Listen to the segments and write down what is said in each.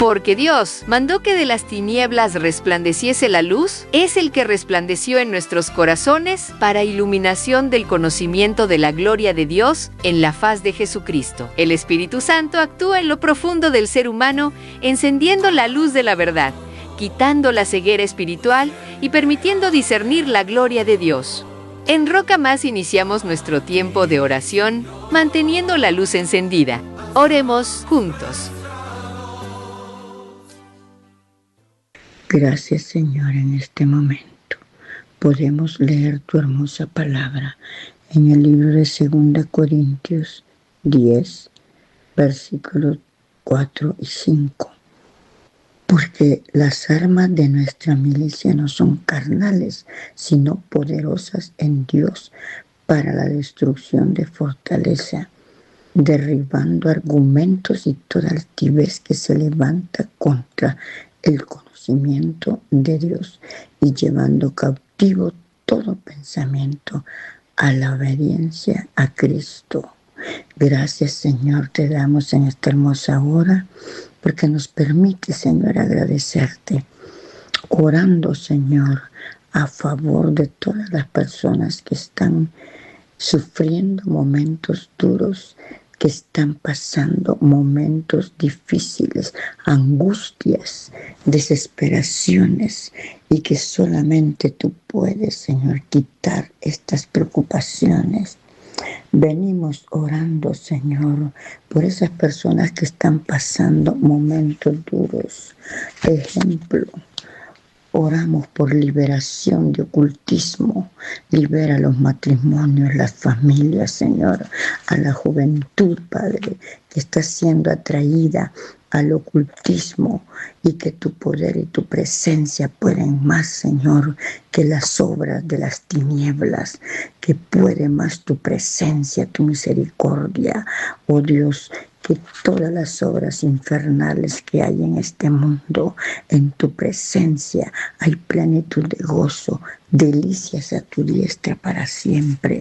Porque Dios mandó que de las tinieblas resplandeciese la luz, es el que resplandeció en nuestros corazones para iluminación del conocimiento de la gloria de Dios en la faz de Jesucristo. El Espíritu Santo actúa en lo profundo del ser humano, encendiendo la luz de la verdad, quitando la ceguera espiritual y permitiendo discernir la gloria de Dios. En Roca Más iniciamos nuestro tiempo de oración, manteniendo la luz encendida. Oremos juntos. Gracias, Señor, en este momento. Podemos leer tu hermosa palabra en el libro de 2 Corintios 10, versículos 4 y 5. Porque las armas de nuestra milicia no son carnales, sino poderosas en Dios para la destrucción de fortaleza, derribando argumentos y toda altivez que se levanta contra el conocimiento de Dios y llevando cautivo todo pensamiento a la obediencia a Cristo. Gracias, Señor, te damos en esta hermosa hora porque nos permite, Señor, agradecerte, orando, Señor, a favor de todas las personas que están sufriendo momentos duros, que están pasando momentos difíciles, angustias, desesperaciones, y que solamente tú puedes, Señor, quitar estas preocupaciones. Venimos orando, Señor, por esas personas que están pasando momentos duros. Ejemplo, oramos por liberación de ocultismo. Libera los matrimonios, las familias, Señor, a la juventud, Padre, que está siendo atraída al ocultismo, y que tu poder y tu presencia pueden más, Señor, que las obras de las tinieblas, que puede más tu presencia, tu misericordia, oh Dios, que todas las obras infernales que hay en este mundo, en tu presencia hay plenitud de gozo, delicias a tu diestra para siempre.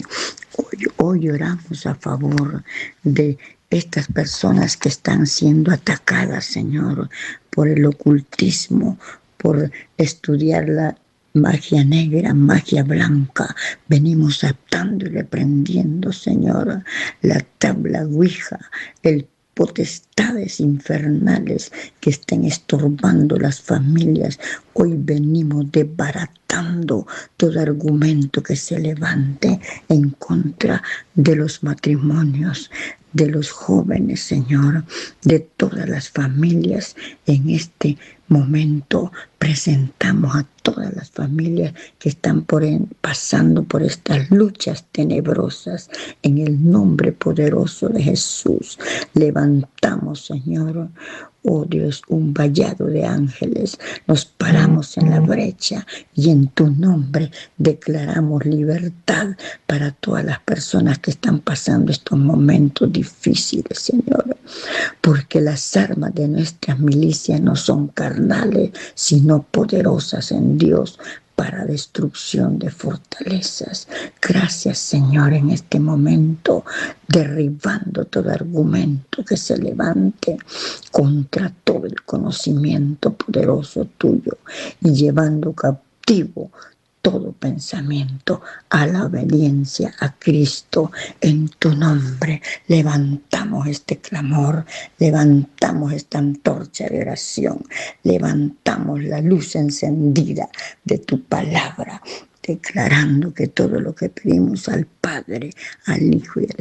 Hoy oramos a favor de estas personas que están siendo atacadas, Señor, por el ocultismo, por estudiar la magia negra, magia blanca. Venimos atando y reprendiendo, Señor, la tabla ouija, el potestades infernales que estén estorbando las familias. Hoy venimos desbaratando todo argumento que se levante en contra de los matrimonios, de los jóvenes, Señor, de todas las familias. En este momento presentamos a todas las familias que están pasando por estas luchas tenebrosas. En el nombre poderoso de Jesús, levantamos, Señor, oh Dios, un vallado de ángeles. Nos paramos en la brecha y en tu nombre declaramos libertad para todas las personas que están pasando estos momentos difíciles, Señor. Porque las armas de nuestras milicias no son carnales, sino poderosas en Dios para destrucción de fortalezas. Gracias, Señor, en este momento, derribando todo argumento que se levante contra todo el conocimiento poderoso tuyo y llevando cautivo todo pensamiento a la obediencia a Cristo. En tu nombre levantamos este clamor, levantamos esta antorcha de oración, levantamos la luz encendida de tu palabra, declarando que todo lo que pedimos al Padre, al Hijo y al